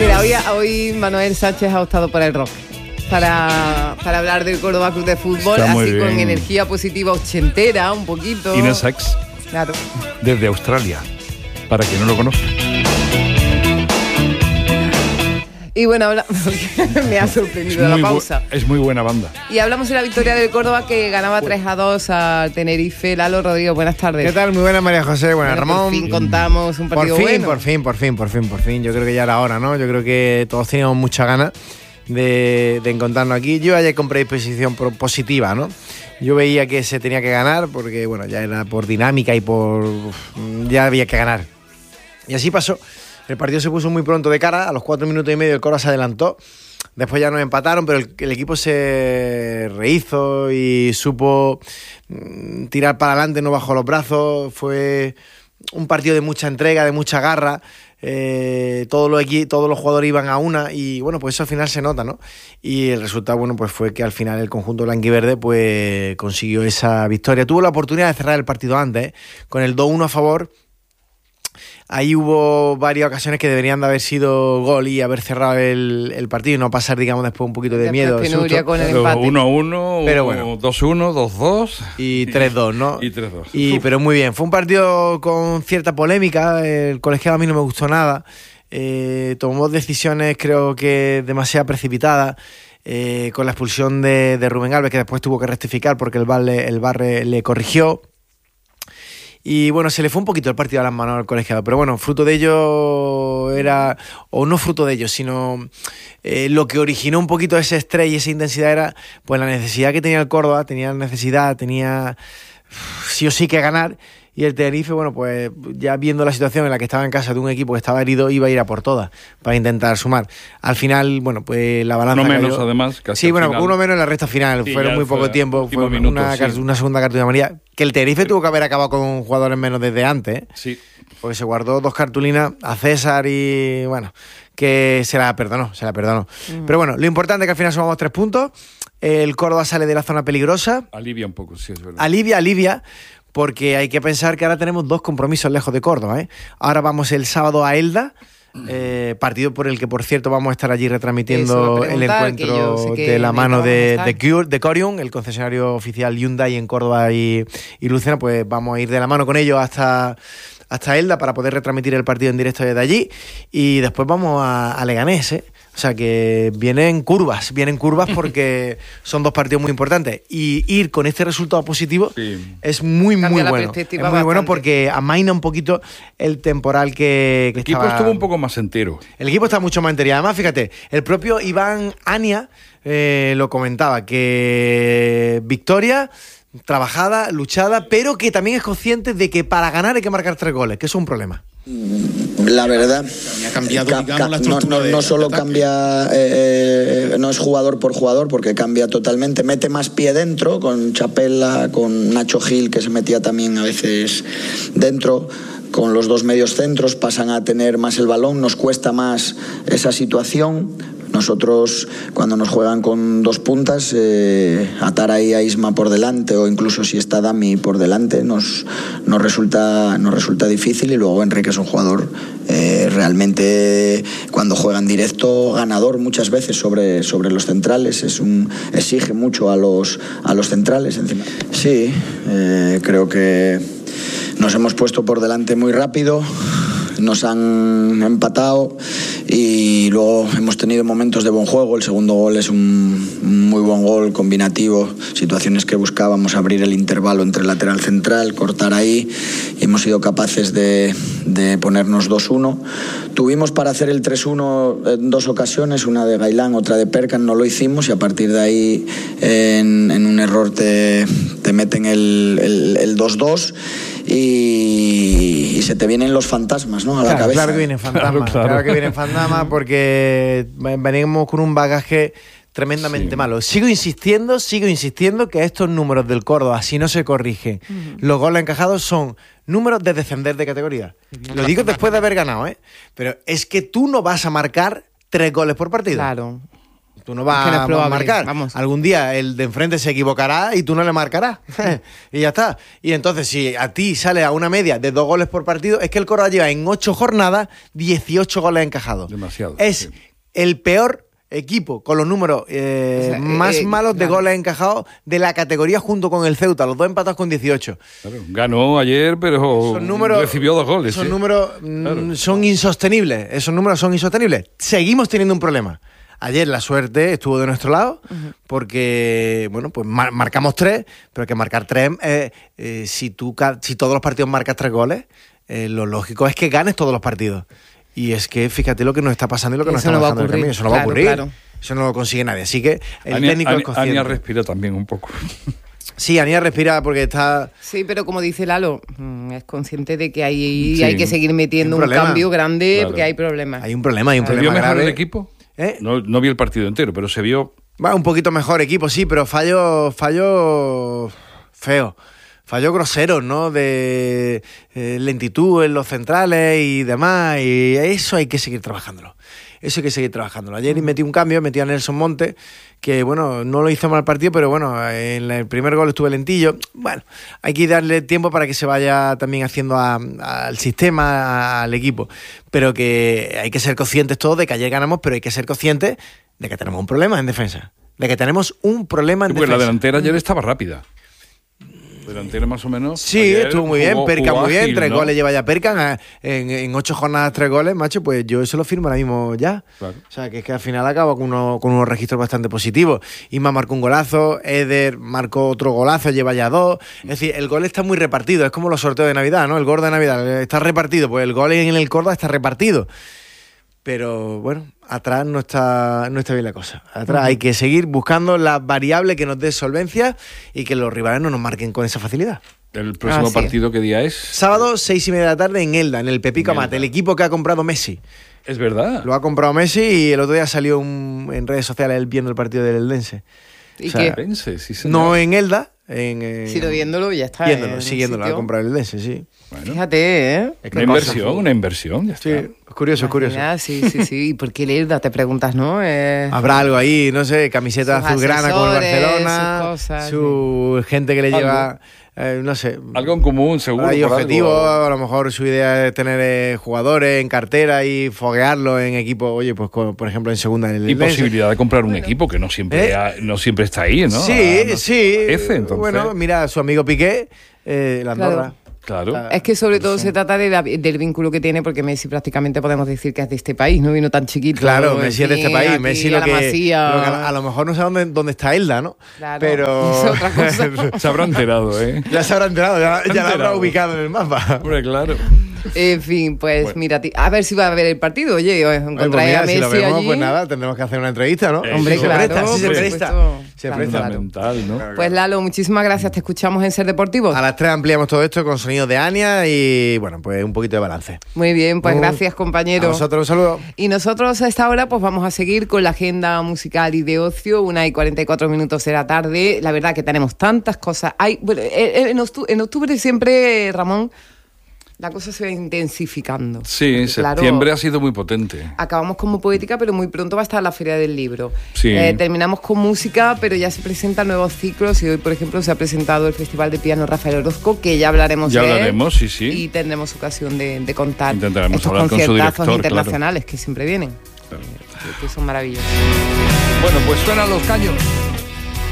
Mira, hoy Manuel Sánchez ha optado por el rock para hablar del Córdoba Club de Fútbol, así con energía positiva ochentera, un poquito. Ina Sachs, claro, desde Australia, para quien no lo conozca. Y bueno, me ha sorprendido la pausa. Es muy buena banda. Y hablamos de la victoria del Córdoba, que ganaba 3-2 al Tenerife. Lalo Rodrigo, buenas tardes. ¿Qué tal? Muy buenas, María José. Buenas, Ramón. Por fin contamos un partido bueno. Por fin. Yo creo que ya era hora, ¿no? Yo creo que todos teníamos mucha ganas de encontrarnos aquí. Yo ayer con predisposición positiva, ¿no? Yo veía que se tenía que ganar porque, bueno, ya era por dinámica y ya había que ganar. Y así pasó. El partido se puso muy pronto de cara. A los 4 minutos y medio el Córdoba se adelantó. Después ya nos empataron, pero el equipo se rehizo y supo tirar para adelante, no bajó los brazos. Fue un partido de mucha entrega, de mucha garra. Todos los jugadores iban a una y bueno, pues eso al final se nota, ¿no? Y el resultado, bueno, pues fue que al final el conjunto blanquiverde pues consiguió esa victoria. Tuvo la oportunidad de cerrar el partido antes, con el 2-1 a favor. Ahí hubo varias ocasiones que deberían de haber sido gol y haber cerrado el partido y no pasar, digamos, después un poquito de miedo. Penuria con el empate. 1-1, pero bueno, 2-1, 2-2 y 3-2, ¿no? Y 3-2. Pero muy bien. Fue un partido con cierta polémica. El colegiado a mí no me gustó nada. Tomó decisiones, creo que demasiado precipitadas. Con la expulsión de Rubén Alves, que después tuvo que rectificar porque el VAR le corrigió. Y bueno, se le fue un poquito el partido a las manos al colegiado, pero bueno, fruto de ello era, o no fruto de ello, sino lo que originó un poquito ese estrés y esa intensidad era pues la necesidad que tenía el Córdoba, tenía sí o sí que ganar. Y el Tenerife, bueno, pues ya viendo la situación en la que estaba en casa de un equipo que estaba herido, iba a ir a por todas para intentar sumar. Al final, pues la balanza uno menos, cayó. Además. Casi sí, bueno, final. Uno menos en la recta final. Sí, fueron muy poco tiempo. Fue una segunda cartulina amarilla. Que el Tenerife tuvo que haber acabado con jugadores menos desde antes. Sí. Porque se guardó 2 cartulinas a César y, bueno, que se la perdonó. Pero bueno, lo importante es que al final sumamos 3 puntos. El Córdoba sale de la zona peligrosa. Alivia un poco, sí, es verdad. Alivia. Porque hay que pensar que ahora tenemos 2 compromisos lejos de Córdoba, ¿eh? Ahora vamos el sábado a Elda, partido por el que, por cierto, vamos a estar allí retransmitiendo el encuentro de la mano de Corium, el concesionario oficial Hyundai en Córdoba y Lucena. Pues vamos a ir de la mano con ellos hasta Elda para poder retransmitir el partido en directo desde allí. Y después vamos a Leganés, ¿eh? O sea que vienen curvas porque son 2 partidos muy importantes. Y ir con este resultado positivo es muy bueno. Es muy bueno porque amaina un poquito el temporal que el equipo estuvo un poco más entero. El equipo está mucho más entero. Y además, fíjate, el propio Iván Ania lo comentaba, que victoria trabajada, luchada, pero que también es consciente de que para ganar hay que marcar 3 goles, que eso es un problema. La verdad, ha cambiado, digamos, la estructura no solo cambia, no es jugador por jugador, porque cambia totalmente, mete más pie dentro, con Chapela, con Nacho Gil, que se metía también a veces dentro, con los 2 medios centros, pasan a tener más el balón, nos cuesta más esa situación. Nosotros, cuando nos juegan con 2 puntas, atar ahí a Isma por delante, o incluso si está Dami por delante, nos resulta difícil. Y luego Enrique es un jugador realmente, cuando juega en directo, ganador muchas veces sobre los centrales. Exige mucho a los centrales encima. Sí, creo que nos hemos puesto por delante muy rápido. Nos han empatado y luego hemos tenido momentos de buen juego. El segundo gol es un muy buen gol combinativo, situaciones que buscábamos, abrir el intervalo entre lateral central, cortar ahí, y hemos sido capaces de ponernos 2-1. Tuvimos para hacer el 3-1 en 2 ocasiones, una de Gailán, otra de Perkan, no lo hicimos, y a partir de ahí en un error te meten el 2-2 y se te vienen los fantasmas, ¿no? A la cabeza. Claro que vienen fantasmas, claro que vienen fantasmas, porque venimos con un bagaje tremendamente malo. Sigo insistiendo que estos números del Córdoba, si no se corrige, los goles encajados son números de descender de categoría. Lo digo después de haber ganado, ¿eh? Pero es que tú no vas a marcar 3 goles por partido. Claro. Tú no vas a marcar. Vamos. Algún día el de enfrente se equivocará y tú no le marcarás. Y ya está. Y entonces, si a ti sale a una media de 2 goles por partido, es que el Córdoba lleva en 8 jornadas 18 goles encajados. Demasiado. Es el peor equipo con los números más malos de goles encajados de la categoría junto con el Ceuta, los 2 empatados con 18. Claro, ganó ayer, pero recibió 2 goles. Esos números son insostenibles. Esos números son insostenibles. Seguimos teniendo un problema. Ayer la suerte estuvo de nuestro lado porque, bueno, pues marcamos 3, pero que marcar 3, si todos los partidos marcas 3 goles, lo lógico es que ganes todos los partidos. Y es que fíjate lo que nos está pasando y lo que nos está pasando en el camino. Eso no va a ocurrir. Claro. Eso no lo consigue nadie. Así que el técnico es consciente. Ania respira también un poco. Sí, Ania respira porque está... Sí, pero como dice Lalo, es consciente de que hay que seguir metiendo un cambio grande porque hay problemas. Hay un problema ¿Se vio mejor el equipo? No vi el partido entero, pero se vio... Un poquito mejor equipo, sí, pero fallo feo. Fallos groseros, ¿no? De lentitud en los centrales y demás. Y eso hay que seguir trabajándolo. Ayer metí un cambio, metí a Nelson Montes, que bueno, no lo hizo mal partido, pero bueno, en el primer gol estuve lentillo. Bueno, hay que darle tiempo para que se vaya también haciendo al sistema, al equipo. Pero que hay que ser conscientes todos de que ayer ganamos, pero hay que ser conscientes de que tenemos un problema en defensa. Porque la delantera ayer estaba rápida. Delantera más o menos. Sí, estuvo muy bien. Perkan muy bien. 3 goles lleva ya Perkan. En 8 jornadas 3 goles, macho, pues yo eso lo firmo ahora mismo ya. Claro. O sea, que es que al final acabo con unos registros bastante positivos. Isma marcó un golazo, Eder marcó otro golazo, lleva ya 2. Es decir, el gol está muy repartido. Es como los sorteos de Navidad, ¿no? El gol de Navidad está repartido. Pues el gol en el Córdoba está repartido. Pero bueno, atrás no está bien la cosa. Atrás hay que seguir buscando la variable que nos dé solvencia y que los rivales no nos marquen con esa facilidad. ¿El próximo partido qué día es? Sábado, 6:30 de la tarde en Elda, en el Pepico Amate, el equipo que ha comprado Messi. Es verdad. Lo ha comprado Messi y el otro día salió en redes sociales él viendo el partido del Eldense. ¿Y qué? Sí, señor. No en Elda. Viéndolo, ya está. Siguiéndolo, ha comprado el Eldense, sí. Bueno, fíjate, Una inversión, ya está. Sí, es curioso. Sí. ¿Y por qué Elda? Te preguntas, ¿no? Habrá algo ahí, no sé, camiseta azulgrana con el Barcelona, su gente que le lleva... no sé. Algo en común, seguro. Hay objetivos, a lo mejor su idea es tener jugadores en cartera y foguearlos en equipo, oye, pues por ejemplo en segunda en el Y posibilidad de comprar un equipo que no siempre está ahí, ¿no? Sí. Entonces. Bueno, mira, su amigo Piqué, la Andorra. Claro. Es que sobre todo se trata del vínculo que tiene, porque Messi prácticamente podemos decir que es de este país, no vino tan chiquito. Claro, Messi es de este país. Messi a lo mejor no sé dónde está Elda, ¿no? Claro, pero es otra cosa. Se habrá enterado, ¿eh? Ya se habrá enterado, ya la habrá ubicado en el mapa. Hombre, claro. En fin, pues mira, a ver si va a ver el partido. Oye, encontráis a Messi si lo vemos, allí. Pues nada, tendremos que hacer una entrevista, ¿no? Hombre, claro. Se presta. Fundamental, ¿no? Pues Lalo, muchísimas gracias. Te escuchamos en Ser Deportivo. A las 3 ampliamos todo esto con sonido de Ania y, bueno, pues un poquito de balance. Muy bien, pues gracias, compañero. A vosotros un saludo. Y nosotros a esta hora pues vamos a seguir con la agenda musical y de ocio, 1:44 de la tarde. La verdad que tenemos tantas cosas. En octubre siempre, Ramón, la cosa se va intensificando. Sí, septiembre ha sido muy potente. Acabamos como poética, pero muy pronto va a estar la Feria del Libro. Sí. Terminamos con música, pero ya se presentan nuevos ciclos y hoy, por ejemplo, se ha presentado el Festival de Piano Rafael Orozco, que ya hablaremos de él. Sí. Y tendremos ocasión de contar Intentaremos estos hablar conciertazos con su director, internacionales que siempre vienen, que son maravillosos. Bueno, pues suenan los caños.